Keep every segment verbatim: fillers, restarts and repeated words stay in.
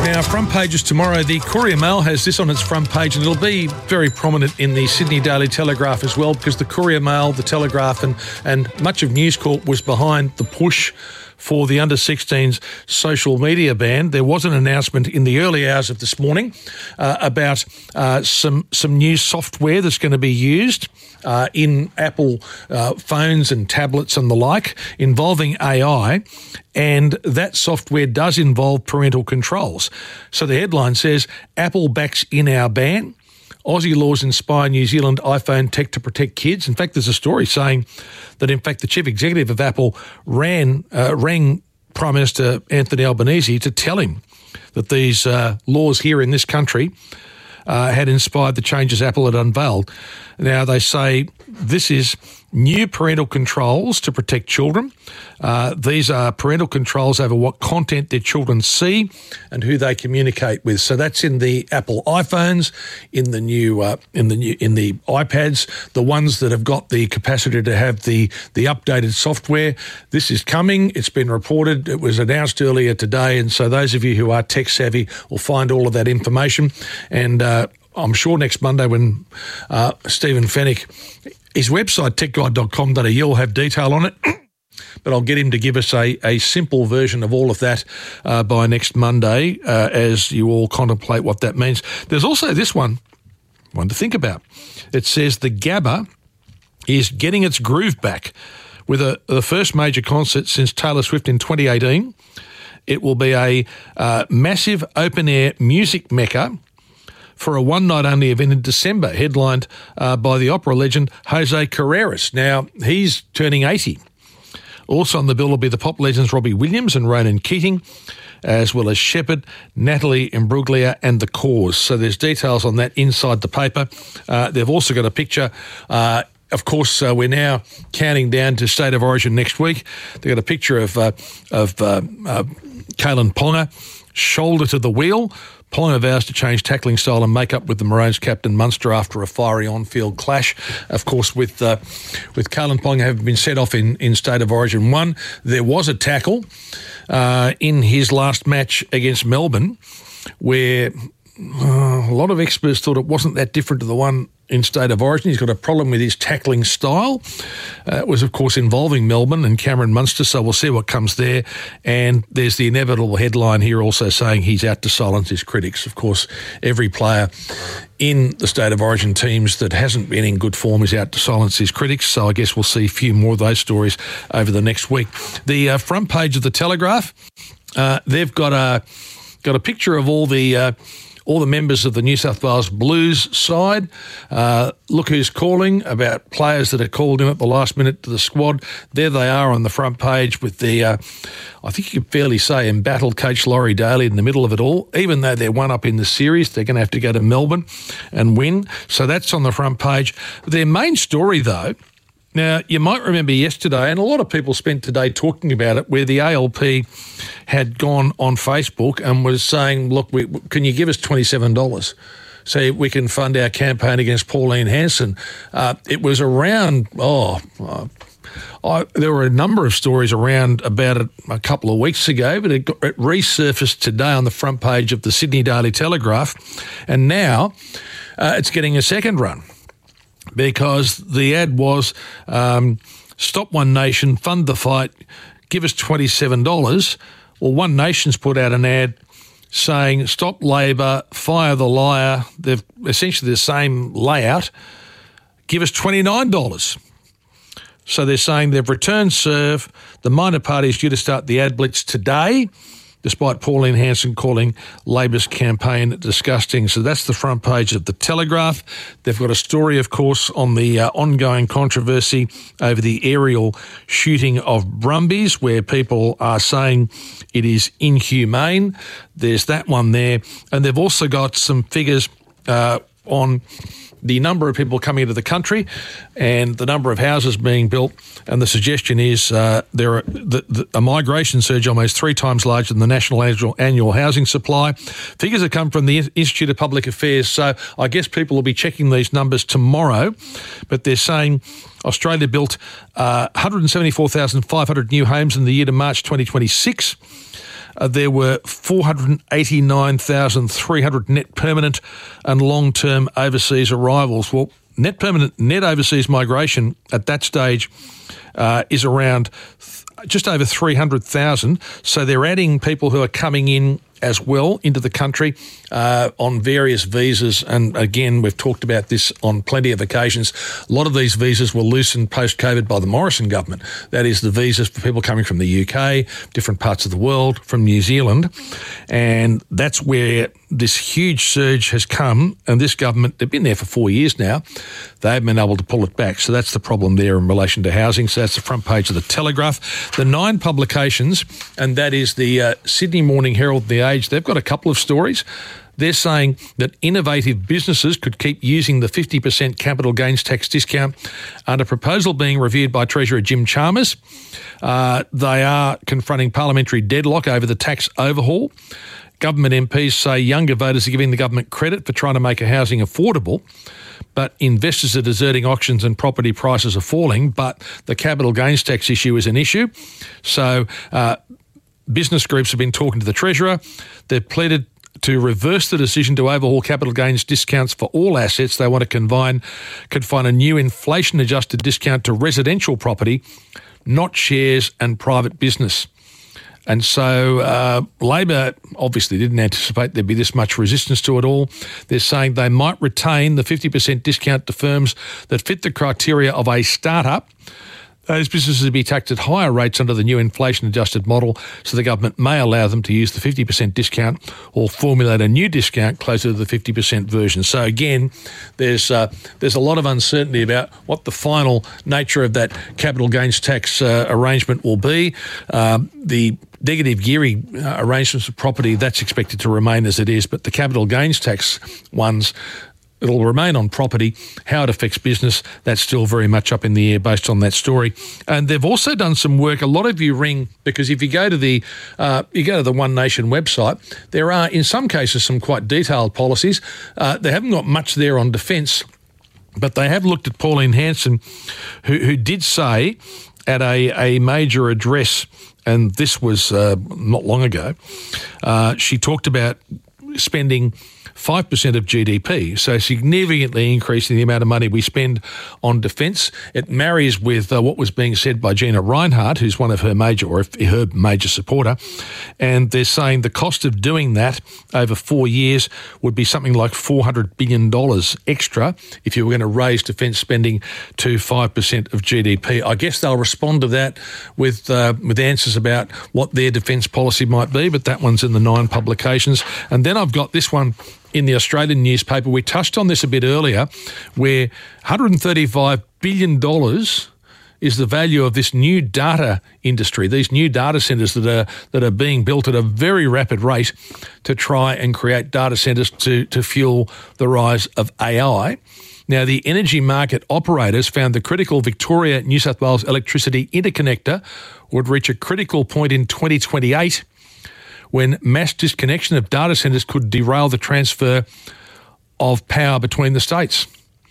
Now, front pages tomorrow. The Courier Mail has this on its front page, and it'll be very prominent in the Sydney Daily Telegraph as well, because the Courier Mail, the Telegraph, and, and much of News Corp was behind the push for the under sixteens social media ban. There was an announcement in the early hours of this morning uh, about uh, some some new software that's going to be used uh, in Apple uh, phones and tablets and the like, involving A I, and that software does involve parental controls. So the headline says, Apple backs in our ban. Aussie laws inspire New Zealand iPhone tech to protect kids. In fact, there's a story saying that, in fact, the chief executive of Apple ran uh, rang Prime Minister Anthony Albanese to tell him that these uh, laws here in this country uh, had inspired the changes Apple had unveiled. Now, they say this is new parental controls to protect children. Uh, these are parental controls over what content their children see and who they communicate with. So that's in the Apple iPhones, in the new, uh, in the new, in the iPads, the ones that have got the capacity to have the the updated software. This is coming. It's been reported. It was announced earlier today, and so those of you who are tech savvy will find all of that information. And uh, I'm sure next Monday when uh, Stephen Fennick, his website, tech guide dot com dot a u, will have detail on it. But I'll get him to give us a, a simple version of all of that uh, by next Monday uh, as you all contemplate what that means. There's also this one, one to think about. It says the Gabba is getting its groove back with a, the first major concert since Taylor Swift in twenty eighteen. It will be a uh, massive open-air music mecca for a one-night-only event in December, headlined uh, by the opera legend Jose Carreras. Now, he's turning eighty. Also on the bill will be the pop legends Robbie Williams and Ronan Keating, as well as Shepherd, Natalie Imbruglia and The Cause. So there's details on that inside the paper. Uh, they've also got a picture. Uh, of course, uh, we're now counting down to State of Origin next week. They've got a picture of, uh, of uh, uh, Kalen Ponga, shoulder to the wheel. Ponga vows to change tackling style and make up with the Maroons captain Munster after a fiery on-field clash. Of course, with uh, with Kalen Ponga having been set off in, in State of Origin one, there was a tackle uh, in his last match against Melbourne where uh, a lot of experts thought it wasn't that different to the one in State of Origin. He's got a problem with his tackling style. Uh, it was, of course, involving Melbourne and Cameron Munster, so we'll see what comes there. And there's the inevitable headline here also saying he's out to silence his critics. Of course, every player in the State of Origin teams that hasn't been in good form is out to silence his critics, so I guess we'll see a few more of those stories over the next week. The uh, front page of the Telegraph, uh, they've got a, got a picture of all the... Uh, all the members of the New South Wales Blues side. Uh, look who's calling, about players that are called in at the last minute to the squad. There they are on the front page with the, uh, I think you could fairly say, embattled coach Laurie Daly in the middle of it all. Even though they're one up in the series, they're going to have to go to Melbourne and win. So that's on the front page. Their main story, though, now, you might remember yesterday, and a lot of people spent today talking about it, where the A L P had gone on Facebook and was saying, look, we, can you give us twenty-seven dollars so we can fund our campaign against Pauline Hanson? Uh, it was around, oh, uh, I, there were a number of stories around about it a couple of weeks ago, but it, got, it resurfaced today on the front page of the Sydney Daily Telegraph, and now uh, it's getting a second run. Because the ad was, um, stop One Nation, fund the fight, give us twenty-seven dollars. Well, One Nation's put out an ad saying, stop Labor, fire the liar. They've essentially the same layout. Give us twenty-nine dollars. So they're saying they've returned serve. The minor party is due to start the ad blitz today, despite Pauline Hanson calling Labor's campaign disgusting. So that's the front page of the Telegraph. They've got a story, of course, on the uh, ongoing controversy over the aerial shooting of Brumbies, where people are saying it is inhumane. There's that one there. And they've also got some figures uh, on the number of people coming into the country and the number of houses being built, and the suggestion is uh, there are the, the, a migration surge almost three times larger than the national annual, annual housing supply. Figures have come from the Institute of Public Affairs, so I guess people will be checking these numbers tomorrow, but they're saying Australia built uh, one hundred seventy-four thousand five hundred new homes in the year to March twenty twenty-six. uh, there were four hundred eighty-nine thousand three hundred net permanent and long-term overseas arrivals. Well, net permanent, net overseas migration at that stage uh, is around th- just over three hundred thousand. So they're adding people who are coming in as well into the country uh, on various visas. And again, we've talked about this on plenty of occasions. A lot of these visas were loosened post-COVID by the Morrison government. That is the visas for people coming from the U K, different parts of the world, from New Zealand. And that's where this huge surge has come. And this government, they've been there for four years now. They haven't been able to pull it back. So that's the problem there in relation to housing. So that's the front page of the Telegraph. The nine publications, and that is the uh, Sydney Morning Herald, The Age, they've got a couple of stories. They're saying that innovative businesses could keep using the fifty percent capital gains tax discount under proposal being reviewed by Treasurer Jim Chalmers. Uh, they are confronting parliamentary deadlock over the tax overhaul. Government M Ps say younger voters are giving the government credit for trying to make a housing affordable, but investors are deserting auctions and property prices are falling, but the capital gains tax issue is an issue. So uh, business groups have been talking to the Treasurer. They've pleaded to reverse the decision to overhaul capital gains discounts for all assets. They want to confine, confine a new inflation-adjusted discount to residential property, not shares and private business. And so uh, Labor obviously didn't anticipate there'd be this much resistance to it all. They're saying they might retain the fifty percent discount to firms that fit the criteria of a startup. Those businesses will be taxed at higher rates under the new inflation-adjusted model, so the government may allow them to use the fifty percent discount or formulate a new discount closer to the fifty percent version. So again, there's uh, there's a lot of uncertainty about what the final nature of that capital gains tax uh, arrangement will be. Uh, the negative gearing uh, arrangements of property, that's expected to remain as it is, but the capital gains tax ones, it'll remain on property. How it affects business, that's still very much up in the air based on that story. And they've also done some work. A lot of you ring because if you go to the uh, you go to the One Nation website, there are in some cases some quite detailed policies. Uh, they haven't got much there on defence, but they have looked at Pauline Hanson, who, who did say at a, a major address, and this was uh, not long ago, uh, she talked about spending five percent of G D P, so significantly increasing the amount of money we spend on defence. It marries with uh, what was being said by Gina Rinehart, who's one of her major, or her major supporter, and they're saying the cost of doing that over four years would be something like four hundred billion dollars extra if you were going to raise defence spending to five percent of G D P. I guess they'll respond to that with uh, with answers about what their defence policy might be, but that one's in the nine publications. And then I've got this one in the Australian newspaper. We touched on this a bit earlier, where one hundred thirty-five billion dollars is the value of this new data industry, these new data centres that are that are being built at a very rapid rate to try and create data centres to, to fuel the rise of A I. Now, the energy market operators found the critical Victoria-New South Wales electricity interconnector would reach a critical point in twenty twenty-eight when mass disconnection of data centres could derail the transfer of power between the states.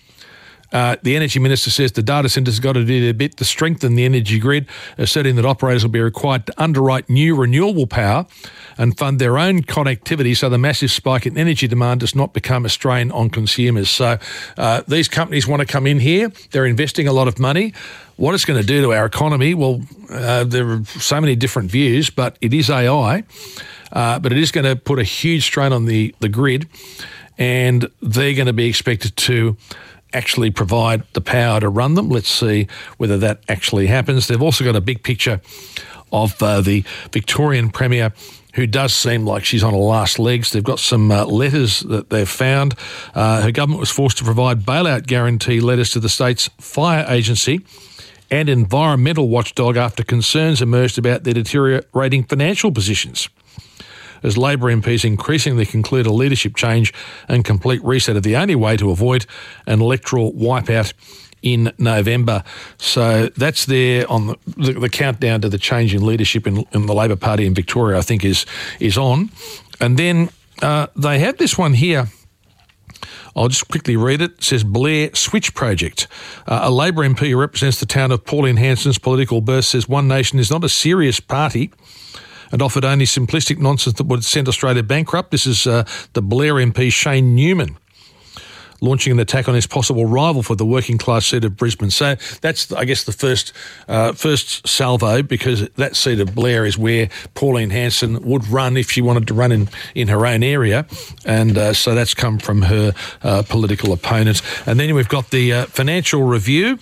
Uh, the Energy Minister says the data centres have got to do their bit to strengthen the energy grid, asserting that operators will be required to underwrite new renewable power and fund their own connectivity so the massive spike in energy demand does not become a strain on consumers. So uh, these companies want to come in here. They're investing a lot of money. What it's going to do to our economy, well, uh, there are so many different views, but it is A I, uh, but it is going to put a huge strain on the, the grid, and they're going to be expected to actually provide the power to run them. Let's see whether that actually happens. They've also got a big picture of uh, the Victorian Premier, who does seem like she's on her last legs. They've got some uh, letters that they've found. Uh, her government was forced to provide bailout guarantee letters to the state's fire agency and environmental watchdog after concerns emerged about their deteriorating financial positions, as Labor M Ps increasingly conclude a leadership change and complete reset are the only way to avoid an electoral wipeout in November. So that's there on the, the, the countdown to the change in leadership in, in the Labor Party in Victoria, I think, is is on. And then uh, they have this one here. I'll just quickly read it. It says Blair Switch Project. Uh, a Labor M P who represents the town of Pauline Hanson's political birth says One Nation is not a serious party and offered only simplistic nonsense that would send Australia bankrupt. This is uh, the Blair M P Shane Newman launching an attack on his possible rival for the working class seat of Brisbane. So that's, I guess, the first uh, first salvo, because that seat of Blair is where Pauline Hanson would run if she wanted to run in, in her own area. And uh, so that's come from her uh, political opponent. And then we've got the uh, Financial Review.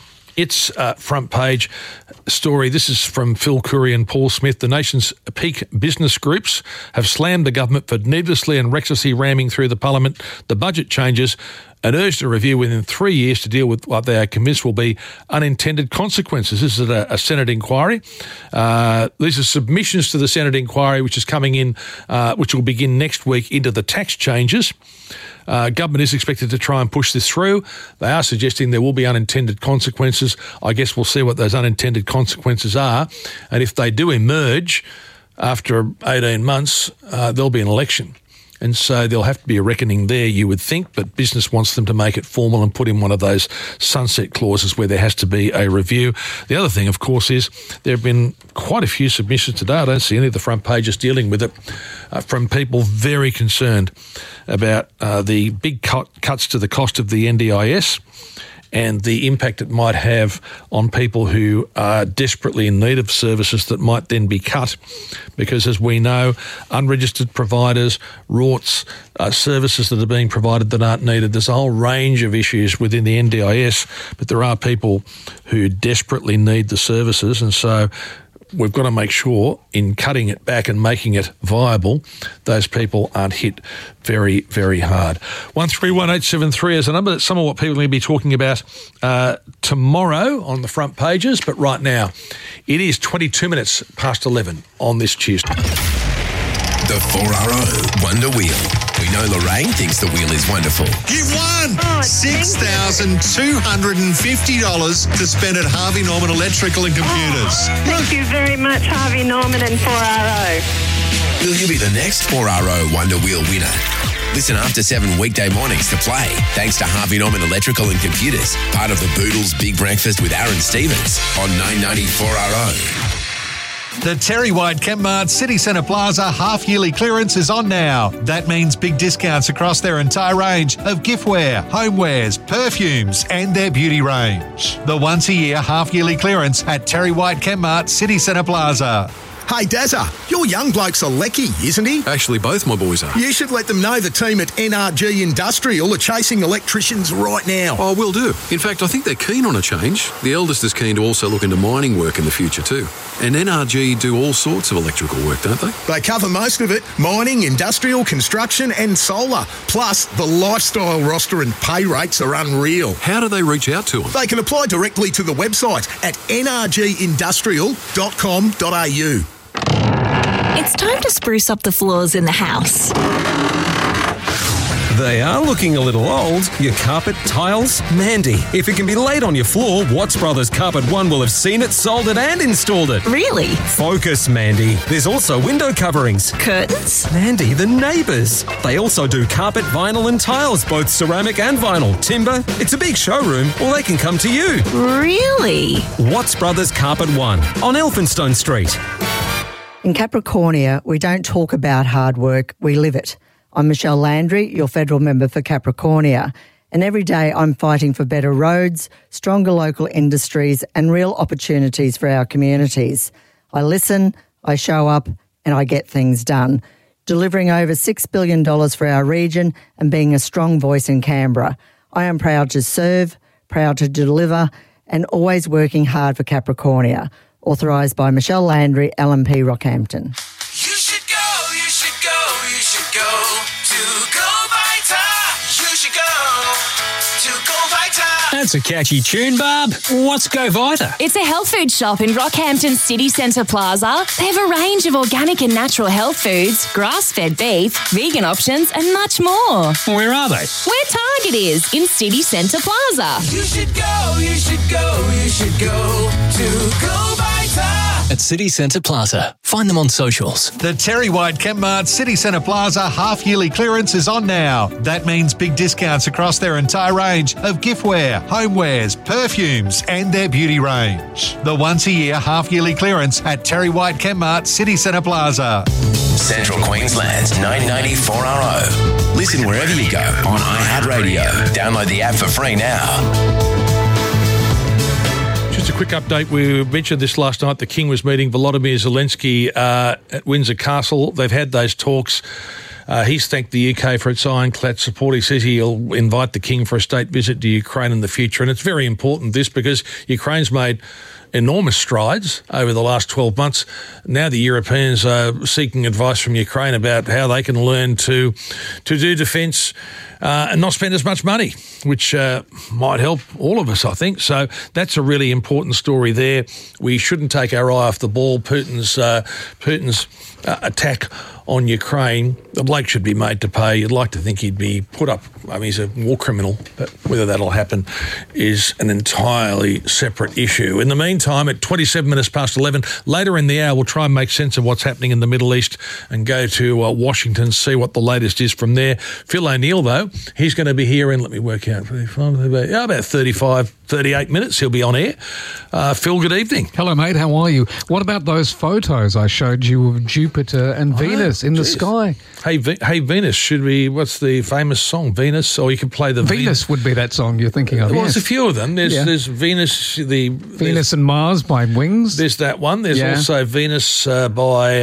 Its uh, front page story, this is from Phil Curry and Paul Smith. The nation's peak business groups have slammed the government for needlessly and recklessly ramming through the parliament the budget changes and urged a review within three years to deal with what they are convinced will be unintended consequences. This is a, a Senate inquiry. Uh, these are submissions to the Senate inquiry, which is coming in, uh, which will begin next week, into the tax changes. Uh, government is expected to try and push this through. They are suggesting there will be unintended consequences. I guess we'll see what those unintended consequences are. And if they do emerge after eighteen months, uh, there'll be an election. And so there'll have to be a reckoning there, you would think, but business wants them to make it formal and put in one of those sunset clauses where there has to be a review. The other thing, of course, is there have been quite a few submissions today. I don't see any of the front pages dealing with it, uh, from people very concerned about uh, the big cut, cuts to the cost of the N D I S and the impact it might have on people who are desperately in need of services that might then be cut. Because, as we know, unregistered providers, R O Ts, uh, services that are being provided that aren't needed, there's a whole range of issues within the N D I S, but there are people who desperately need the services, and so we've got to make sure in cutting it back and making it viable, those people aren't hit very, very hard. one three one eight seven three is a number. That's some of what people are going to be talking about uh, tomorrow on the front pages, but right now it is twenty-two minutes past eleven on this Tuesday. The four R O Wonder Wheel. We know Lorraine thinks the wheel is wonderful. You've won oh, six thousand two hundred fifty dollars to spend at Harvey Norman Electrical and Computers. Oh, thank you very much, Harvey Norman and four R O. Will you be the next four R O Wonder Wheel winner? Listen after seven weekday mornings to play, thanks to Harvey Norman Electrical and Computers, part of the Boodles Big Breakfast with Aaron Stevens on nine ninety four R O. The Terry White Chemmart City Centre Plaza half-yearly clearance is on now. That means big discounts across their entire range of giftware, homewares, perfumes and their beauty range. The once-a-year half-yearly clearance at Terry White Chemmart City Centre Plaza. Hey, Dazza, your young bloke's a lecky, isn't he? Actually, both my boys are. You should let them know the team at N R G Industrial are chasing electricians right now. Oh, will do. In fact, I think they're keen on a change. The eldest is keen to also look into mining work in the future too. And N R G do all sorts of electrical work, don't they? They cover most of it. Mining, industrial, construction and solar. Plus, the lifestyle roster and pay rates are unreal. How do they reach out to them? They can apply directly to the website at n r g industrial dot com dot a u. It's time to spruce up the floors in the house. They are looking a little old. Your carpet, tiles, Mandy. If it can be laid on your floor, Watts Brothers Carpet One will have seen it, sold it and installed it. Really? Focus, Mandy. There's also window coverings. Curtains? Mandy, the neighbours. They also do carpet, vinyl and tiles, both ceramic and vinyl. Timber. It's a big showroom, or they can come to you. Really? Watts Brothers Carpet One on Elphinstone Street. In Capricornia, we don't talk about hard work, we live it. I'm Michelle Landry, your federal member for Capricornia, and every day I'm fighting for better roads, stronger local industries and real opportunities for our communities. I listen, I show up and I get things done, delivering over six billion dollars for our region and being a strong voice in Canberra. I am proud to serve, proud to deliver and always working hard for Capricornia. Authorised by Michelle Landry, L M P Rockhampton. You should go, you should go, you should go to Go Vita. You should go to Go Vita. That's a catchy tune, Barb. What's Go Vita? It's a health food shop in Rockhampton City Centre Plaza. They have a range of organic and natural health foods, grass-fed beef, vegan options and much more. Where are they? Where Target is, in City Centre Plaza. You should go, you should go, you should go to Go Vita. at City Centre Plaza. Find them on socials. The Terry White Chemmart City Centre Plaza half-yearly clearance is on now. That means big discounts across their entire range of giftware, homewares, perfumes and their beauty range. The once-a-year half-yearly clearance at Terry White Chemmart City Centre Plaza. Central Queensland's nine ninety-four R O. Listen wherever you go on iHeartRadio. Download the app for free now. Just a quick update. We mentioned this last night. The King was meeting Volodymyr Zelensky uh, at Windsor Castle. They've had those talks. Uh, he's thanked the U K for its ironclad support. He says he'll invite the King for a state visit to Ukraine in the future. And it's very important, this, because Ukraine's made enormous strides over the last twelve months. Now the Europeans are seeking advice from Ukraine about how they can learn to to do defence uh, and not spend as much money, which uh, might help all of us, I think. So that's a really important story there. We shouldn't take our eye off the ball. Putin's uh, Putin's uh, attack on Ukraine, the bloke should be made to pay. You'd like to think he'd be put up. I mean, he's a war criminal, but whether that'll happen is an entirely separate issue. In the meantime, at twenty-seven minutes past eleven, later in the hour, we'll try and make sense of what's happening in the Middle East and go to uh, Washington, see what the latest is from there. Phil O'Neill, though, he's going to be here in, let me work out, yeah, about thirty-five, thirty-eight minutes. He'll be on air. Uh, Phil, good evening. Hello, mate. How are you? What about those photos I showed you of Jupiter and Oh, Venus in geez. the sky? Hey, v- hey, Venus, should we, what's the famous song? Venus, or you can play the... Venus Ven- would be that song you're thinking of, Well, yes. there's a few of them. There's, Yeah. there's Venus, the... Venus and Mars by Wings. There's that one. There's Yeah. also Venus uh, by...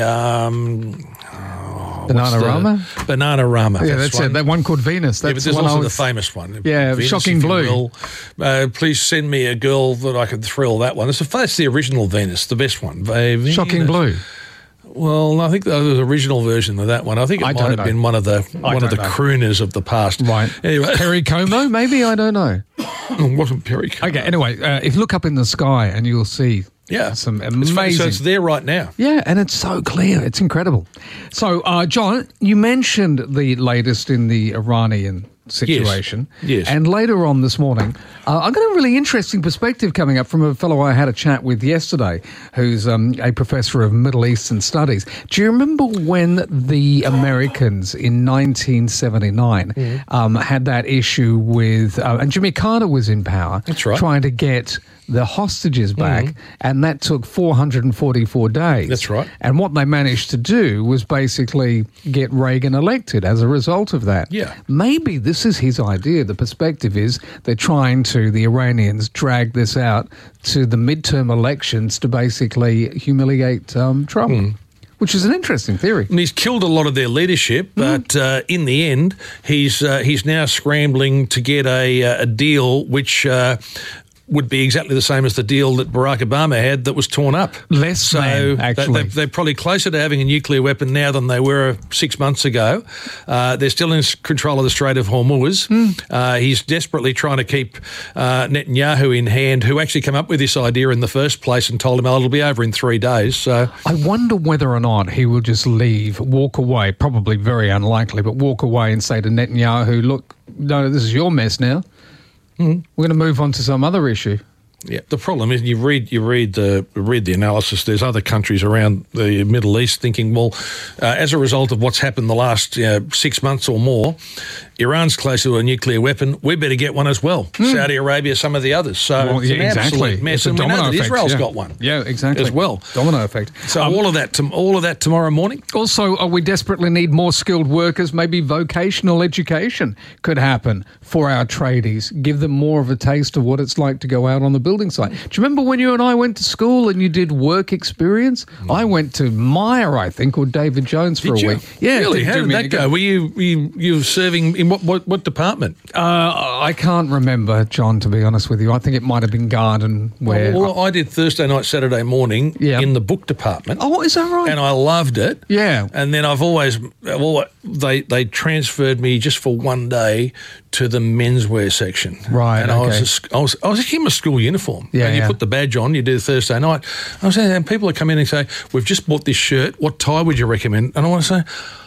Um, oh, what's Bananarama? the- Bananarama. Yeah, that's one. it. That one called Venus. That's yeah, but there's the one also I the was- famous one. Yeah, Venus, Shocking if you Blue. will. Uh, please send me a girl that I could thrill. That one. It's the, that's the original Venus, the best one. Uh, Shocking Venus. Blue. Well, I think there was an original version of that one. I think it I might don't have know. been one of the I one of don't the know. crooners of the past. Right. Anyway, Perry Como, maybe? I don't know. it wasn't Perry. Okay, anyway, uh, if you look up in the sky and you'll see Yeah, some It's amazing... funny, so it's there right now. Yeah, and it's so clear. It's incredible. So, uh, John, you mentioned the latest in the Iranian situation. Yes. And later on this morning, uh, I got a really interesting perspective coming up from a fellow I had a chat with yesterday, who's um, a professor of Middle Eastern studies. Do you remember when the Americans in nineteen seventy-nine Mm-hmm. um, had that issue with, uh, and Jimmy Carter was in power, That's right. trying to get the hostages back, and that took four hundred forty-four days. That's right. And what they managed to do was basically get Reagan elected as a result of that. Yeah. Maybe this is his idea. The perspective is they're trying to, the Iranians, drag this out to the midterm elections to basically humiliate um, Trump, which is an interesting theory. And he's killed a lot of their leadership, but uh, in the end, he's uh, he's now scrambling to get a, uh, a deal which uh, would be exactly the same as the deal that Barack Obama had that was torn up. Less so than, they- actually. They, they're probably closer to having a nuclear weapon now than they were six months ago. Uh, they're still in control of the Strait of Hormuz. Uh, he's desperately trying to keep uh, Netanyahu in hand, who actually came up with this idea in the first place and told him, oh, it'll be over in three days. So I wonder whether or not he will just leave, walk away, probably very unlikely, but walk away and say to Netanyahu, look, no, this is your mess now. We're going to move on to some other issue. Yeah, the problem is you read you read the read the analysis. There's other countries around the Middle East thinking, well, uh, as a result of what's happened the last you know, six months or more, Iran's close to a nuclear weapon. We better get one as well. Saudi Arabia, some of the others. So Well, it's yeah, an exactly. absolute mess, It's a and we know domino that effect, Israel's yeah. got one. Yeah, exactly. as well. Domino effect. So Um, all of that, to, all of that tomorrow morning. Also, uh, we desperately need more skilled workers. Maybe vocational education could happen for our tradies. Give them more of a taste of what it's like to go out on the building site. Do you remember when you and I went to school and you did work experience? I went to Myer, I think, or David Jones for Did a you? week. Yeah, really? didn't How do did me that any go? good. Were you, were you you were serving in what what, what department? Uh, I can't remember, John, to be honest with you. I think it might have been garden where... Well, I did Thursday night, Saturday morning Yeah. in the book department. Oh, is that right? And I loved it. Yeah. And then I've always, well, they they transferred me just for one day to the menswear section. Right, And I was, okay. a sc- I was I was actually in my school uniform. Yeah, And you yeah. put the badge on, you do Thursday night. I was saying, and people would come in and say, we've just bought this shirt. What tie would you recommend? And I want to say,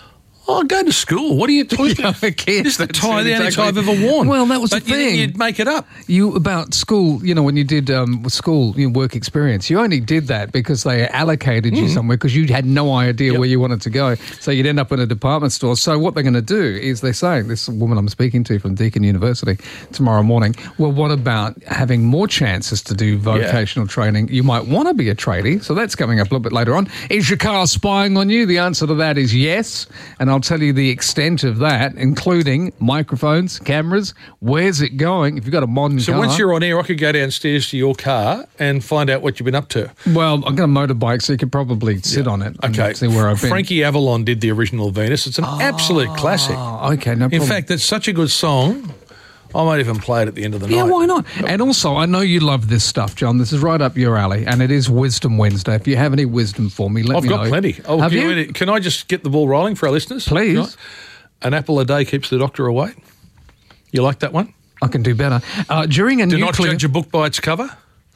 Oh, go to school. What are you talking about? I guess This is the that's tie, the only exactly- tie I've ever worn. Well, that was but the you, thing. You'd make it up. You about school, you know, when you did um, school you know, work experience, you only did that because they allocated you Mm. somewhere because you had no idea Yep. where you wanted to go. So you'd end up in a department store. So what they're going to do is they're saying, this woman I'm speaking to from Deakin University tomorrow morning, well, what about having more chances to do vocational training? You might want to be a tradie, so that's coming up a little bit later on. Is your car spying on you? The answer to that is yes, and I'll tell you the extent of that, including microphones, cameras, where's it going? If you've got a modern So car... once you're on air, I could go downstairs to your car and find out what you've been up to. Well, I've got a motorbike, so you could probably sit on it and Okay. see where I've been. Frankie Avalon did the original Venus. It's an absolute classic. Okay, no problem. In fact, that's such a good song, I might even play it at the end of the Yeah, night. why not? And also, I know you love this stuff, John. This is right up your alley, and it is Wisdom Wednesday. If you have any wisdom for me, let I've me know. got plenty. Oh, have can, you? you- can I just get the ball rolling for our listeners? Please. Right? An apple a day keeps the doctor away. You like that one? I can do better. Uh, during a Do nuclear... not judge a book by its cover.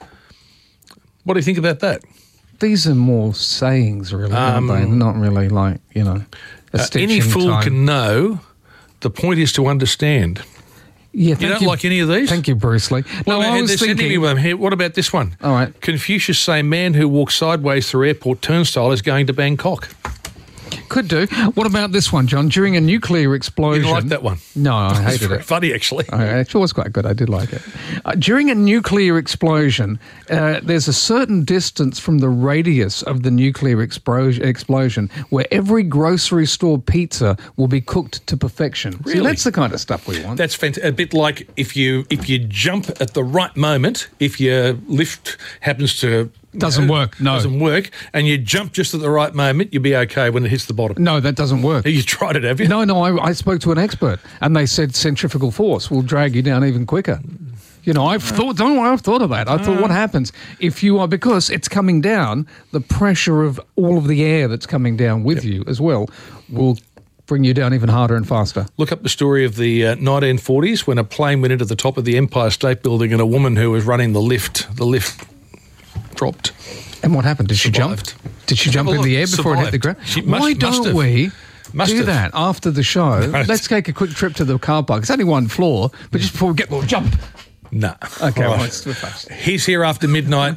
What do you think about that? These are more sayings, really, Um, aren't they? Not really like, you know, a Uh, stitch any in fool time. can know. The point is to understand. Yeah, You thank don't like any of these? Thank you, Bruce Lee. Well, no, I they're was sending me thinking... with them here. What about this one? All right. Confucius say man who walks sideways through airport turnstile is going to Bangkok. Could do. What about this one, John? During a nuclear explosion... You didn't like that one? No, I It's hated very it. funny, actually. Oh, it was quite good. I did like it. Uh, during a nuclear explosion, uh, there's a certain distance from the radius of the nuclear expro- explosion where every grocery store pizza will be cooked to perfection. See, Really? that's the kind of stuff we want. That's fant- a bit like if you if you jump at the right moment, if your lift happens to Doesn't work, no. doesn't work, and you jump just at the right moment, you'll be okay when it hits the bottom. No, that doesn't work. You tried it, have you? No, no, I, I spoke to an expert, and they said centrifugal force will drag you down even quicker. You know, I've thought, don't worry, I've thought of that. I thought, what happens if you are, because it's coming down, the pressure of all of the air that's coming down with you as well will bring you down even harder and faster. Look up the story of the uh, nineteen forties when a plane went into the top of the Empire State Building and a woman who was running the lift, the lift dropped. And what happened? Did she jump? Survived. Did she jump Have a in the look. air before it hit the Survived. ground? She must- Why must don't have. we Must do have. that after the show? No. Let's take a quick trip to the car park. It's only one floor, but just before we get, we'll jump. No. Okay, All well, right. it's too fast. He's here after midnight,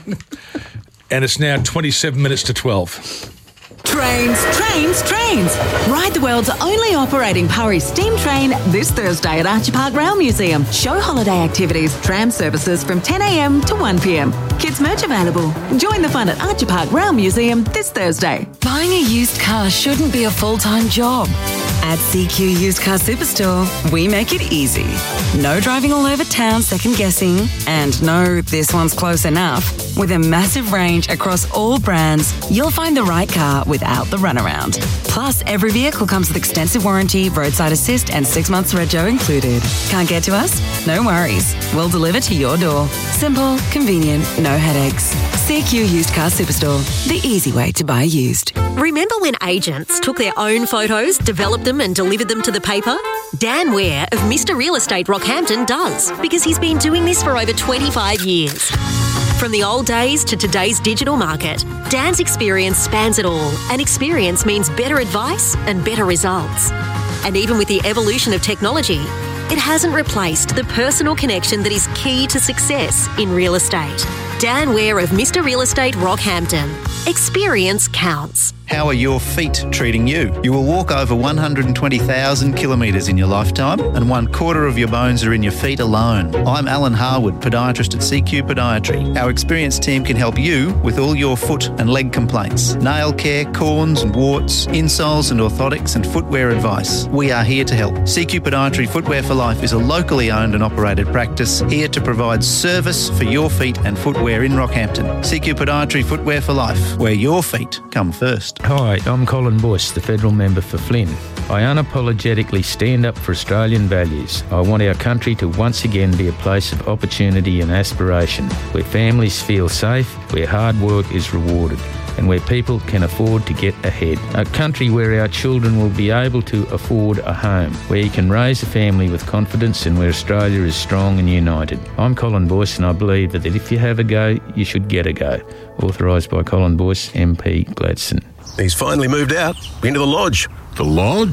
and it's now twenty-seven minutes to twelve. Trains, trains, trains. Ride the world's only operating Purry steam train this Thursday at Archie Park Rail Museum. Show holiday activities, tram services from ten a.m. to one p.m. Kids merch available. Join the fun at Archie Park Rail Museum this Thursday. Buying a used car shouldn't be a full-time job. At C Q Used Car Superstore, we make it easy. No driving all over town second-guessing, and no, this one's close enough. With a massive range across all brands, you'll find the right car without the runaround. Plus, every vehicle comes with extensive warranty, roadside assist, and six months rego included. Can't get to us? No worries. We'll deliver to your door. Simple, convenient, no headaches. C Q Used Car Superstore, the easy way to buy used. Remember when agents took their own photos, developed them and delivered them to the paper? Dan Ware of Mister Real Estate Rockhampton does, because he's been doing this for over twenty-five years. From the old days to today's digital market, Dan's experience spans it all, and experience means better advice and better results. And even with the evolution of technology, it hasn't replaced the personal connection that is key to success in real estate. Dan Ware of Mister Real Estate Rockhampton. Experience counts. How are your feet treating you? You will walk over one hundred twenty thousand kilometres in your lifetime, and one quarter of your bones are in your feet alone. I'm Alan Harwood, podiatrist at C Q Podiatry. Our experienced team can help you with all your foot and leg complaints, nail care, corns and warts, insoles and orthotics and footwear advice. We are here to help. C Q Podiatry Footwear for Life is a locally owned and operated practice here to provide service for your feet and footwear in Rockhampton. C Q Podiatry Footwear for Life, where your feet come first. Hi, I'm Colin Boyce, the federal member for Flynn. I unapologetically stand up for Australian values. I want our country to once again be a place of opportunity and aspiration, where families feel safe, where hard work is rewarded, and where people can afford to get ahead. A country where our children will be able to afford a home, where you can raise a family with confidence, and where Australia is strong and united. I'm Colin Boyce, and I believe that if you have a go, you should get a go. Authorised by Colin Boyce, M P Gladstone. He's finally moved out into the lodge. The lodge?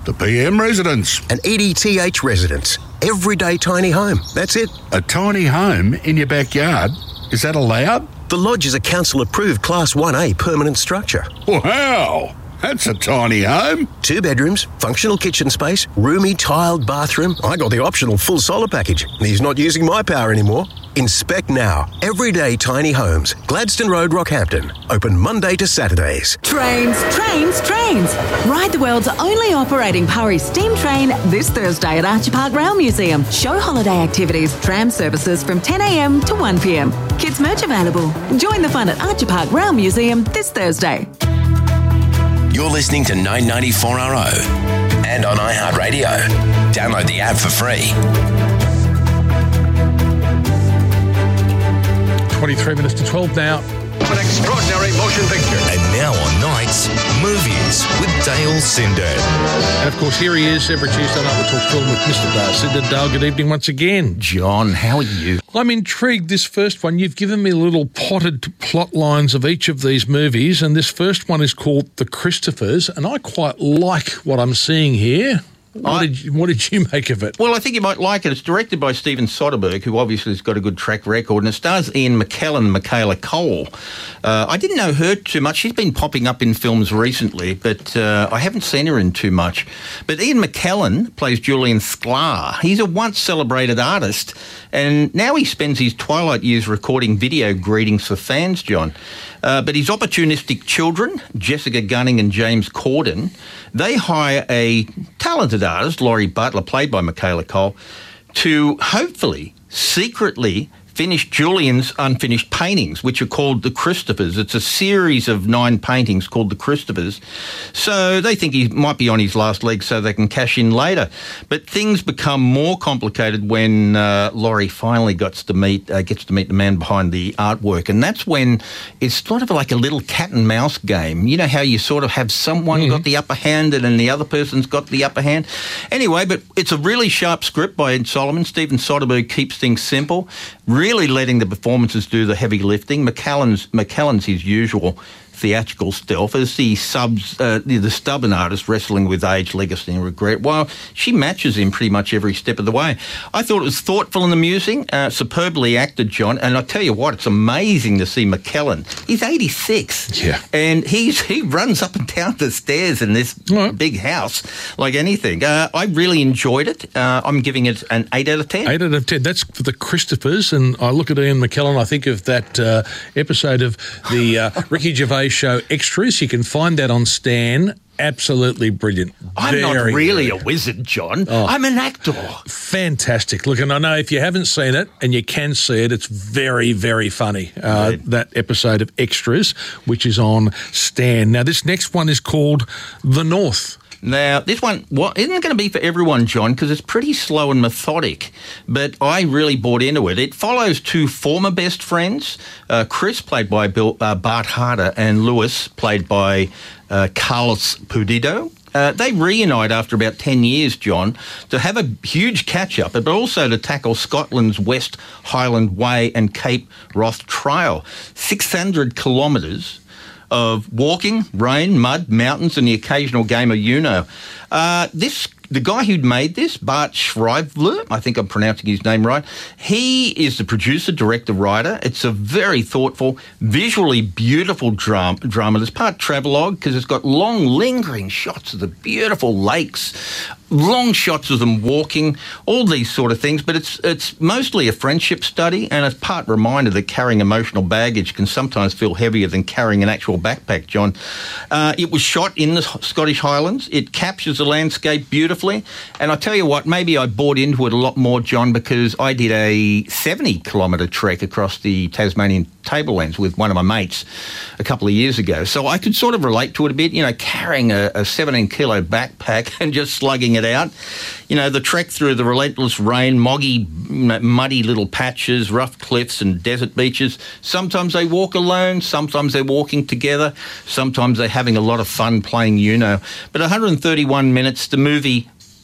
The P M residence. An E D T H residence. Everyday tiny home. That's it. A tiny home in your backyard? Is that allowed? The Lodge is a council-approved Class one A permanent structure. Wow! That's a tiny home. Two bedrooms, functional kitchen space, roomy tiled bathroom. I got the optional full solar package. He's not using my power anymore. Inspect now. Everyday tiny homes. Gladstone Road, Rockhampton. Open Monday to Saturdays. Trains, trains, trains. Ride the world's only operating Purry steam train this Thursday at Archer Park Rail Museum. Show holiday activities, tram services from ten a m to one p m. Kids merch available. Join the fun at Archer Park Rail Museum this Thursday. You're listening to nine ninety-four R O and on iHeartRadio. Download the app for free. twenty-three minutes to twelve now. An extraordinary motion picture. And now on Nights, Movies with Dale Sinder. And of course, here he is every Tuesday night. We talk film with Mister Dale Sinder. Dale, good evening once again. John, how are you? I'm intrigued. This first one, you've given me little potted plot lines of each of these movies, and this first one is called The Christophers, and I quite like what I'm seeing here. What, I, did you, what did you make of it? Well, I think you might like it. It's directed by Steven Soderbergh, who obviously has got a good track record, and it stars Ian McKellen and Michaela Cole. Uh, I didn't know her too much. She's been popping up in films recently, but uh, I haven't seen her in too much. But Ian McKellen plays Julian Sklar. He's a once celebrated artist, and now he spends his twilight years recording video greetings for fans, John. Uh, but his opportunistic children, Jessica Gunning and James Corden, they hire a talented artist, Laurie Butler, played by Michaela Cole, to hopefully secretly finish Julian's unfinished paintings, which are called The Christophers. It's a series of nine paintings called The Christophers. So they think he might be on his last leg so they can cash in later. But things become more complicated when uh, Laurie finally gets to meet uh, gets to meet the man behind the artwork. And that's when it's sort of like a little cat and mouse game. You know how you sort of have someone mm-hmm. got the upper hand and then the other person's got the upper hand? Anyway, but it's a really sharp script by Ed Solomon. Steven Soderbergh keeps things simple, really letting the performances do the heavy lifting. McKellen's, McKellen's his usual theatrical stealth as the subs, uh, the, the stubborn artist wrestling with age, legacy and regret, while she matches him pretty much every step of the way. I thought it was thoughtful and amusing, uh, superbly acted, John, and I tell you what, it's amazing to see McKellen. He's eighty-six, yeah, and he's he runs up and down the stairs in this right. big house like anything. Uh, I really enjoyed it. Uh, I'm giving it an eight out of ten. eight out of ten. That's for The Christophers, and I look at Ian McKellen, I think of that uh, episode of the uh, Ricky Gervais show Extras. You can find that on Stan. Absolutely brilliant. I'm Very, not really very. a wizard, John. Oh. I'm an actor. Fantastic. Look, and I know if you haven't seen it, and you can see it, it's very, very funny, uh, right. that episode of Extras, which is on Stan. Now, this next one is called The North. Now, this one well, isn't going to be for everyone, John, because it's pretty slow and methodic, but I really bought into it. It follows two former best friends, uh, Chris, played by Bill, uh, Bart Harder, and Lewis, played by uh, Carlos Pudido. Uh, they reunite after about ten years, John, to have a huge catch-up, but also to tackle Scotland's West Highland Way and Cape Wrath Trail. six hundred kilometres of walking, rain, mud, mountains, and the occasional game of Uno. Uh, this the guy who'd made this, Bart Schreibler, I think I'm pronouncing his name right, he is the producer, director, writer. It's a very thoughtful, visually beautiful drama. drama. There's part travelogue because it's got long, lingering shots of the beautiful lakes, long shots of them walking, all these sort of things, but it's it's mostly a friendship study, and it's part reminder that carrying emotional baggage can sometimes feel heavier than carrying an actual backpack, John. Uh, it was shot in the Scottish Highlands. It captures the landscape beautifully, and I tell you what, maybe I bought into it a lot more, John, because I did a seventy kilometre trek across the Tasmanian Tablelands with one of my mates a couple of years ago, so I could sort of relate to it a bit, you know, carrying a, a seventeen kilo backpack and just slugging it out. You know, the trek through the relentless rain, moggy, muddy little patches, rough cliffs and desert beaches. Sometimes they walk alone, sometimes they're walking together, sometimes they're having a lot of fun playing Uno. But one hundred thirty-one minutes, the movie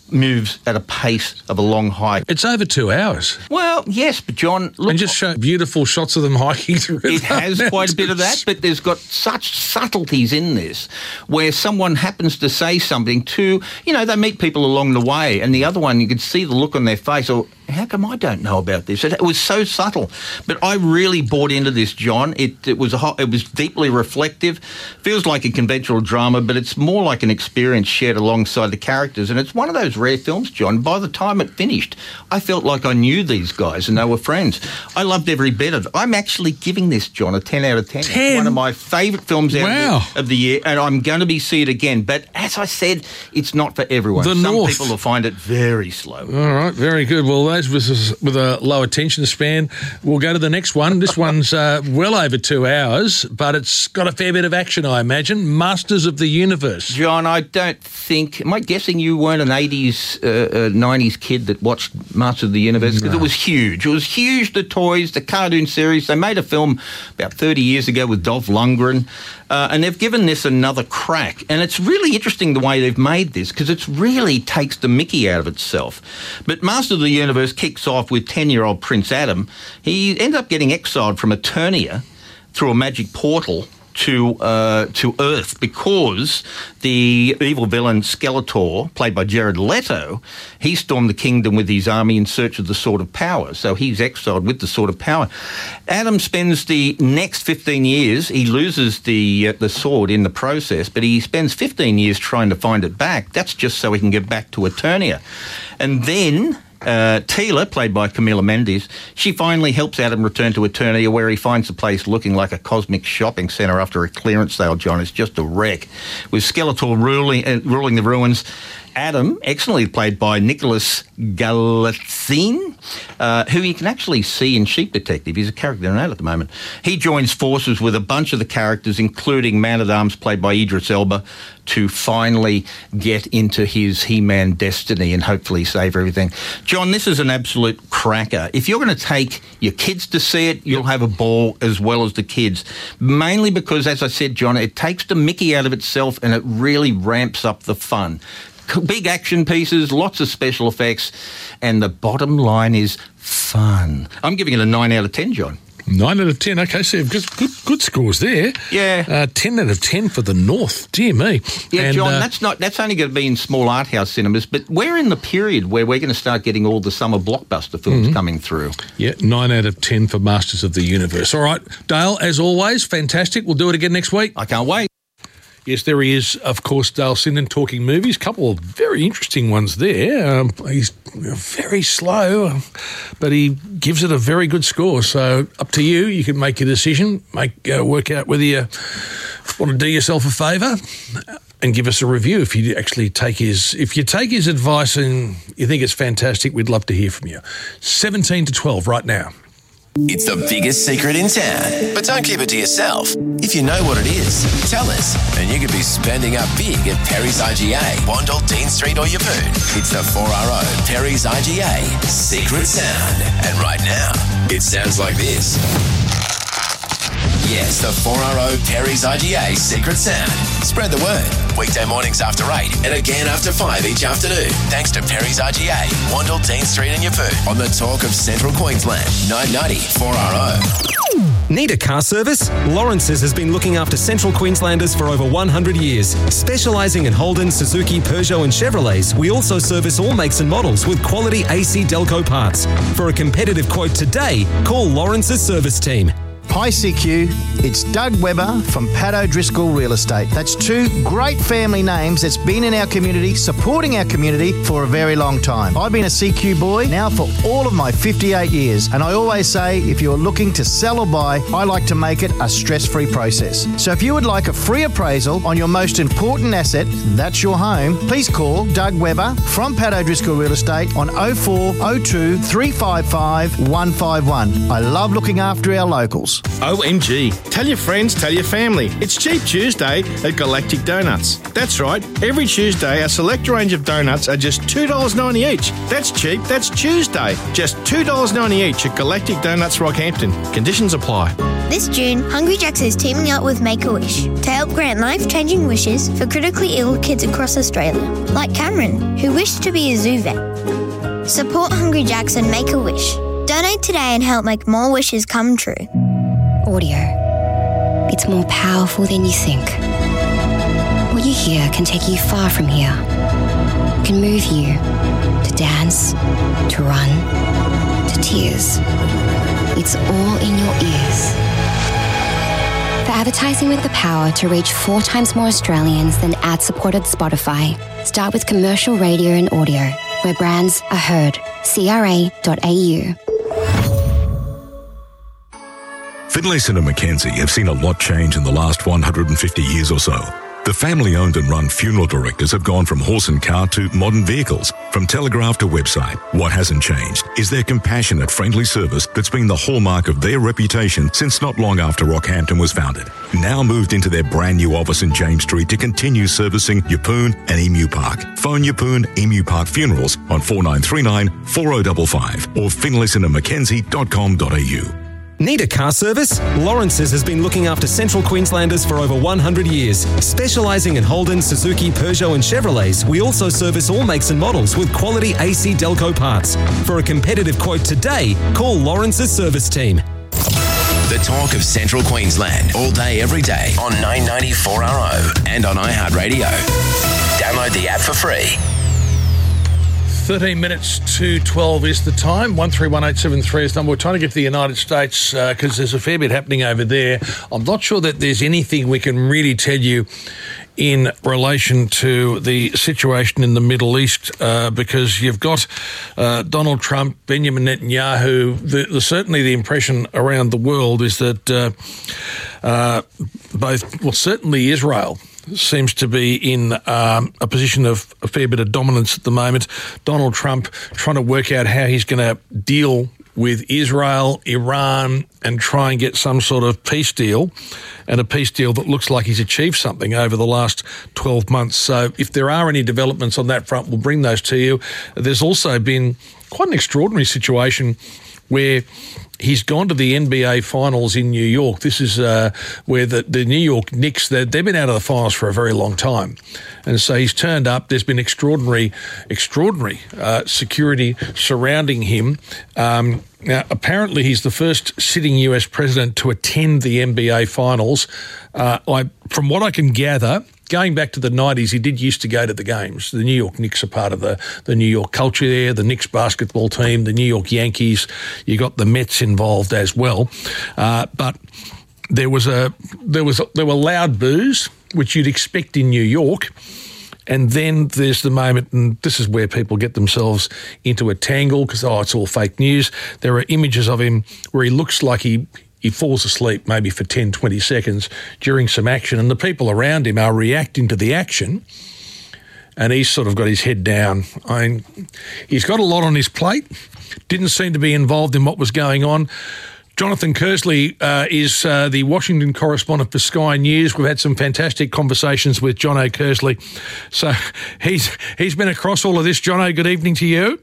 moves at a pace of a long hike. It's over two hours. Well, yes, but John, look, and just show beautiful shots of them hiking through it. It has quite a bit of that, but there's got such subtleties in this where someone happens to say something to, you know, they meet people along the way, and the other one, you can see the look on their face, or how come I don't know about this? It, it was so subtle, but I really bought into this, John. It, it was a hot, it was deeply reflective. Feels like a conventional drama, but it's more like an experience shared alongside the characters, and it's one of those rare films, John. By the time it finished, I felt like I knew these guys and they were friends. I loved every bit of it. I'm actually giving this, John, a ten out of ten. ten? It's one of my favourite films out wow. of, the, of the year, and I'm going to be see it again. But as I said, it's not for everyone. The Some North. people will find it very slow. All right, very good. Well, those with us with a low attention span, we'll go to the next one. This one's uh, well over two hours, but it's got a fair bit of action, I imagine. Masters of the Universe. John, I don't think... Am I guessing you weren't an eighties, uh, uh, nineties kid that watched Masters of the Universe? Because No. it was huge. It was huge, the toys, the cartoon series. They made a film about thirty years ago with Dolph Lundgren, uh, and they've given this another crack. And it's really interesting the way they've made this, because it really takes the mickey out of itself. But Masters of the Universe kicks off with ten-year-old Prince Adam. He ends up getting exiled from Eternia through a magic portal to uh, to Earth because the evil villain Skeletor, played by Jared Leto, he stormed the kingdom with his army in search of the Sword of Power. So he's exiled with the Sword of Power. Adam spends the next fifteen years, he loses the uh, the sword in the process, but he spends fifteen years trying to find it back. That's just so he can get back to Eternia. And then... Uh, Tila, played by Camila Mendes, she finally helps Adam return to Eternia, where he finds the place looking like a cosmic shopping centre after a clearance sale, John. It's just a wreck. With Skeletor ruling, uh, ruling the ruins, Adam, excellently played by Nicholas Galitzine, uh, who you can actually see in Sheep Detective. He's a character in that at the moment. He joins forces with a bunch of the characters, including Man-at-Arms, played by Idris Elba, to finally get into his He-Man destiny and hopefully save everything. John, this is an absolute cracker. If you're going to take your kids to see it, you'll have a ball as well as the kids. Mainly because, as I said, John, it takes the mickey out of itself and it really ramps up the fun. Big action pieces, lots of special effects, and the bottom line is fun. I'm giving it a nine out of ten, John. nine out of ten. Okay, so good, good, good scores there. Yeah. Uh, ten out of ten for the North. Dear me. Yeah, and, John, uh, that's not that's only going to be in small art house cinemas, but we're in the period where we're going to start getting all the summer blockbuster films Mhm. coming through. Yeah, nine out of ten for Masters of the Universe. All right, Dale, as always, fantastic. We'll do it again next week. I can't wait. Yes, there he is, of course, Dale Sinden talking movies. A couple of very interesting ones there. Um, he's very slow, but he gives it a very good score. So up to you. You can make your decision, make uh, work out whether you want to do yourself a favour and give us a review if you actually take his if you take his advice and you think it's fantastic. We'd love to hear from you. seventeen to twelve right now. It's the biggest secret in town. But don't keep it to yourself. If you know what it is, tell us. And you could be spending up big at Perry's I G A, Wandle, Dean Street or Yeppoon. It's the four R O Perry's I G A Secret Sound. And right now, it sounds like this. Yes, the four R O Perry's I G A Secret Sound. Spread the word. Weekday mornings after eight and again after five each afternoon. Thanks to Perry's I G A, Wandle, Dean Street and Yeppoon. On the talk of Central Queensland, nine ninety four R O. Need a car service? Lawrence's has been looking after Central Queenslanders for over one hundred years. Specialising in Holden, Suzuki, Peugeot and Chevrolets, we also service all makes and models with quality A C Delco parts. For a competitive quote today, call Lawrence's service team. Hi C Q, it's Doug Webber from Pat O'Driscoll Real Estate. That's two great family names that's been in our community, supporting our community for a very long time. I've been a C Q boy now for all of my fifty-eight years, and I always say if you're looking to sell or buy, I like to make it a stress-free process. So if you would like a free appraisal on your most important asset, that's your home, please call Doug Webber from Pat O'Driscoll Real Estate on oh four oh two, three five five, one five one. I love looking after our locals. O M G. Tell your friends, tell your family. It's Cheap Tuesday at Galactic Donuts. That's right. Every Tuesday, a select range of donuts are just two dollars ninety each. That's cheap. That's Tuesday. Just two dollars ninety each at Galactic Donuts Rockhampton. Conditions apply. This June, Hungry Jack's is teaming up with Make-A-Wish to help grant life-changing wishes for critically ill kids across Australia, like Cameron, who wished to be a zoo vet. Support Hungry Jack's and Make-A-Wish. Donate today and help make more wishes come true. Audio. It's more powerful than you think. What you hear can take you far from here. It can move you to dance, to run, to tears. It's all in your ears. For advertising with the power to reach four times more Australians than ad-supported Spotify, start with commercial radio and audio, where brands are heard. C R A dot A U. Finlayson and Mackenzie have seen a lot change in the last one hundred fifty years or so. The family-owned and run funeral directors have gone from horse and cart to modern vehicles, from telegraph to website. What hasn't changed is their compassionate, friendly service that's been the hallmark of their reputation since not long after Rockhampton was founded. Now moved into their brand new office in James Street to continue servicing Yeppoon and Emu Park. Phone Yeppoon Emu Park Funerals on four nine three nine, four oh five five or finlayson and mackenzie dot com dot a u. Need a car service? Lawrence's has been looking after Central Queenslanders for over one hundred years. Specialising in Holden, Suzuki, Peugeot and Chevrolets, we also service all makes and models with quality A C Delco parts. For a competitive quote today, call Lawrence's service team. The talk of Central Queensland, all day, every day on nine ninety four R O and on iHeartRadio. Download the app for free. thirteen minutes to twelve is the time. one three one eight seven three is the number. We're trying to get to the United States because uh, there's a fair bit happening over there. I'm not sure that there's anything we can really tell you in relation to the situation in the Middle East uh, because you've got uh, Donald Trump, Benjamin Netanyahu. The, the, certainly the impression around the world is that uh, uh, both, well, certainly Israel seems to be in um, a position of a fair bit of dominance at the moment. Donald Trump trying to work out how he's going to deal with Israel, Iran, and try and get some sort of peace deal, and a peace deal that looks like he's achieved something over the last twelve months. So if there are any developments on that front, we'll bring those to you. There's also been quite an extraordinary situation where he's gone to the N B A Finals in New York. This is uh, where the, the New York Knicks, they've been out of the finals for a very long time. And so he's turned up. There's been extraordinary, extraordinary uh, security surrounding him. Um, now, apparently he's the first sitting U S president to attend the N B A Finals. Uh, I, from what I can gather, going back to the nineties, he did used to go to the games. The New York Knicks are part of the, the New York culture there, the Knicks basketball team, the New York Yankees. You got the Mets involved as well. Uh, but there was a there was a, there were loud boos, which you'd expect in New York. And then there's the moment, and this is where people get themselves into a tangle because, oh, it's all fake news. There are images of him where he looks like he... He falls asleep maybe for ten, twenty seconds during some action, and the people around him are reacting to the action, and he's sort of got his head down. I mean, he's got a lot on his plate, didn't seem to be involved in what was going on. Jonathan Kersley uh, is uh, the Washington correspondent for Sky News. We've had some fantastic conversations with Jono Kersley. So he's he's been across all of this. Jono, good evening to you.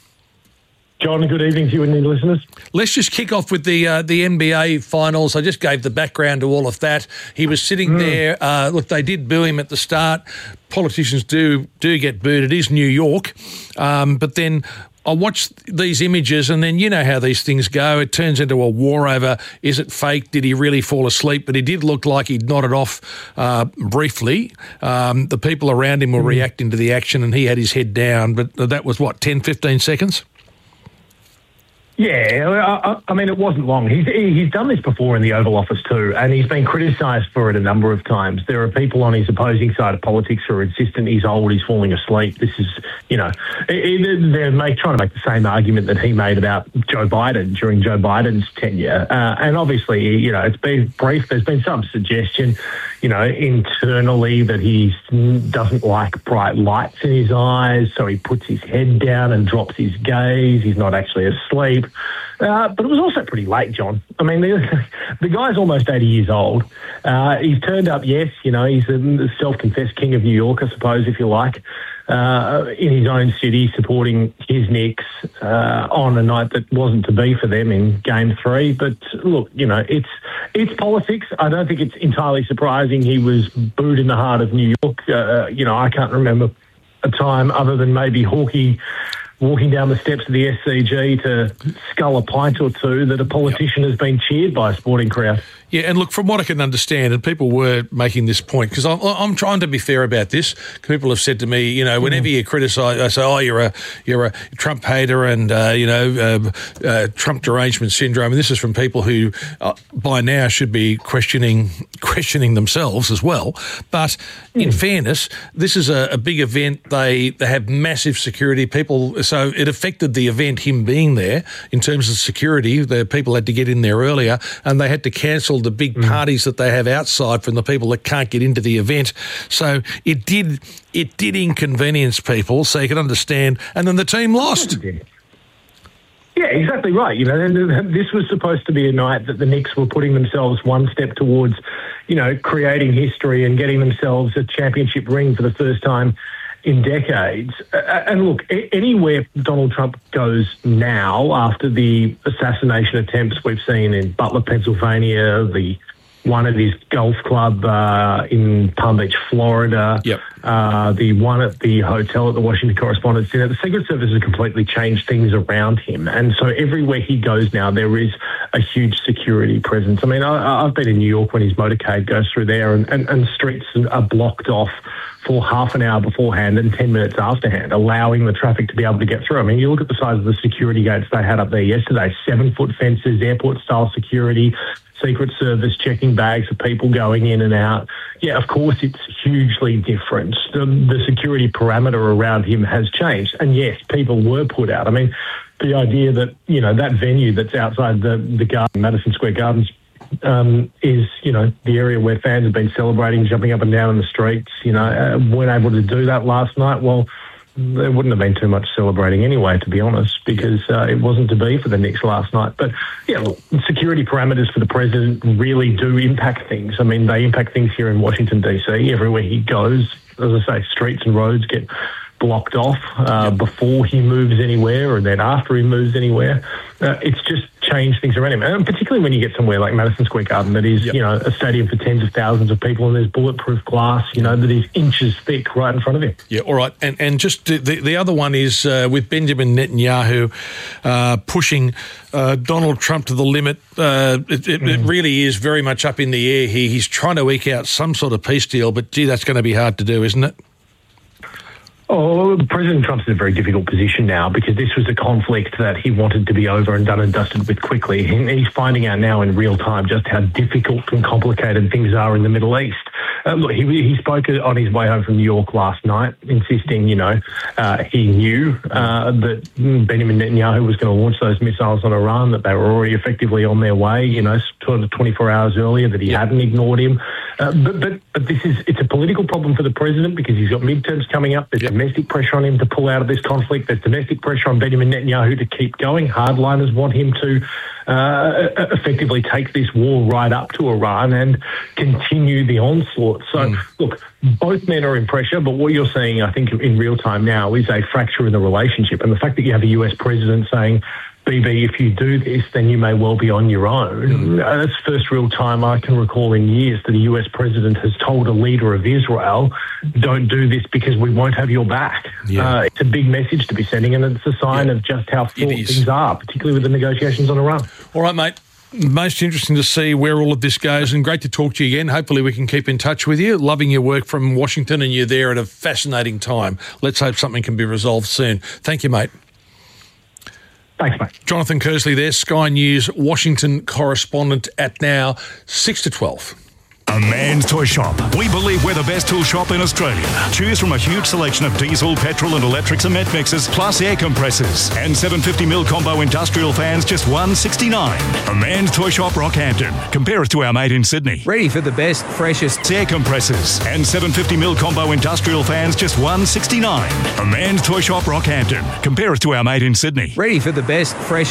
John, good evening to you and your listeners. Let's just kick off with the uh, the N B A Finals. I just gave the background to all of that. He was sitting mm. there. Uh, look, they did boo him at the start. Politicians do do get booed. It is New York. Um, but then I watched these images, and then you know how these things go. It turns into a war over, is it fake? Did he really fall asleep? But he did look like he'd nodded off uh, briefly. Um, the people around him were mm. reacting to the action, and he had his head down. But that was, what, ten, fifteen seconds? Yeah, I, I mean, it wasn't long. He's he's done this before in the Oval Office too, and he's been criticised for it a number of times. There are people on his opposing side of politics who are insistent he's old, he's falling asleep. This is, you know, they're make, trying to make the same argument that he made about Joe Biden during Joe Biden's tenure. Uh, and obviously, you know, it's been brief. There's been some suggestion, you know, internally that he doesn't like bright lights in his eyes, so he puts his head down and drops his gaze. He's not actually asleep. Uh, but it was also pretty late, John. I mean, the, the guy's almost eighty years old. Uh, he's turned up, yes, you know, he's a self-confessed king of New York, I suppose, if you like, uh, in his own city, supporting his Knicks uh, on a night that wasn't to be for them in Game Three. But look, you know, it's it's politics. I don't think it's entirely surprising he was booed in the heart of New York. Uh, you know, I can't remember a time other than maybe Hawkeye walking down the steps of the S C G to scull a pint or two that a politician has been cheered by a sporting crowd. Yeah, and look, from what I can understand, and people were making this point, because I'm, I'm trying to be fair about this. People have said to me, you know, whenever mm. you criticise, I say, oh, you're a you're a Trump hater and, uh, you know, uh, uh, Trump derangement syndrome. And this is from people who, uh, by now, should be questioning questioning themselves as well. But mm. in fairness, this is a, a big event. They, they have massive security. People, so it affected the event, him being there, in terms of security. The people had to get in there earlier, and they had to cancel the big mm. parties that they have outside from the people that can't get into the event. So it did it did inconvenience people, so you can understand. And then the team lost. Yeah, exactly right. You know, and this was supposed to be a night that the Knicks were putting themselves one step towards, you know, creating history and getting themselves a championship ring for the first time in decades. Uh, and look, anywhere Donald Trump goes now, after the assassination attempts we've seen in Butler, Pennsylvania, the one at his golf club uh, in Palm Beach, Florida, yep. uh, the one at the hotel at the Washington Correspondents' Dinner, the Secret Service has completely changed things around him. And so everywhere he goes now, there is a huge security presence. I mean, I, I've been in New York when his motorcade goes through there, and, and, and streets are blocked off for half an hour beforehand and ten minutes afterhand, allowing the traffic to be able to get through. I mean, you look at the size of the security gates they had up there yesterday, seven-foot fences, airport-style security, Secret Service checking bags of people going in and out. Yeah, of course, it's hugely different. The, the security parameter around him has changed. And yes, people were put out. I mean, the idea that, you know, that venue that's outside the, the garden, Madison Square Gardens, um, is, you know, the area where fans have been celebrating, jumping up and down in the streets, you know, uh, weren't able to do that last night. Well, there wouldn't have been too much celebrating anyway, to be honest, because uh, it wasn't to be for the Knicks last night. But, yeah, look, security parameters for the president really do impact things. I mean, they impact things here in Washington, D C. Everywhere he goes, as I say, streets and roads get blocked off uh, yep. before he moves anywhere, and then after he moves anywhere. Uh, it's just changed things around him. And particularly when you get somewhere like Madison Square Garden that is, yep. you know, a stadium for tens of thousands of people, and there's bulletproof glass, you know, that is inches thick right in front of him. Yeah, all right. And and just the, the other one is uh, with Benjamin Netanyahu uh, pushing uh, Donald Trump to the limit. Uh, it, it, mm. it really is very much up in the air here. He's trying to eke out some sort of peace deal, but, gee, that's going to be hard to do, isn't it? Oh, President Trump's in a very difficult position now because this was a conflict that he wanted to be over and done and dusted with quickly. And he's finding out now in real time just how difficult and complicated things are in the Middle East. Uh, look, he, he spoke on his way home from New York last night, insisting, you know, uh, he knew uh, that Benjamin Netanyahu was going to launch those missiles on Iran, that they were already effectively on their way, you know, twenty-four hours earlier, that he hadn't ignored him. Uh, but, but but this is, it's a political problem for the president because he's got midterms coming up. There's yep. domestic pressure on him to pull out of this conflict. There's domestic pressure on Benjamin Netanyahu to keep going. Hardliners want him to uh, effectively take this war right up to Iran and continue the onslaught. So, mm. look, both men are in pressure, but what you're seeing, I think, in real time now is a fracture in the relationship. And the fact that you have a U S president saying, B B, if you do this, then you may well be on your own. Mm. Uh, that's the first real time I can recall in years that a U S president has told a leader of Israel, don't do this because we won't have your back. Yeah. Uh, it's a big message to be sending, and it's a sign yeah. of just how fraught things are, particularly with the negotiations on Iran. All right, mate. Most interesting to see where all of this goes, and great to talk to you again. Hopefully we can keep in touch with you. Loving your work from Washington, and you're there at a fascinating time. Let's hope something can be resolved soon. Thank you, mate. Thanks, mate. Jonathan Kersley there, Sky News Washington correspondent at now six to twelve. A Man's Toy Shop. We believe we're the best tool shop in Australia. Choose from a huge selection of diesel, petrol and electric cement mixers, plus air compressors. And seven hundred fifty mil combo industrial fans, just one dollar sixty-nine. A Man's Toy Shop, Rockhampton. Compare us to our mate in Sydney. Ready for the best, freshest air compressors. And seven hundred fifty mil combo industrial fans, just one dollar sixty-nine. A Man's Toy Shop, Rockhampton. Compare us to our mate in Sydney. Ready for the best, fresh